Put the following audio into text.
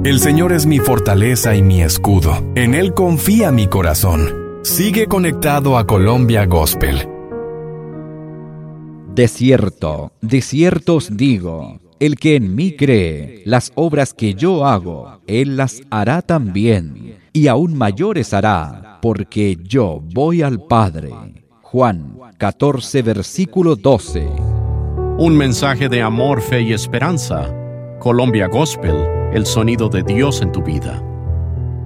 El Señor es mi fortaleza y mi escudo. En Él confía mi corazón. Sigue conectado a Colombia Gospel. De cierto os digo, el que en mí cree, las obras que yo hago, él las hará también, y aún mayores hará, porque yo voy al Padre. Juan 14, versículo 12. Un mensaje de amor, fe y esperanza. Colombia Gospel, el sonido de Dios en tu vida.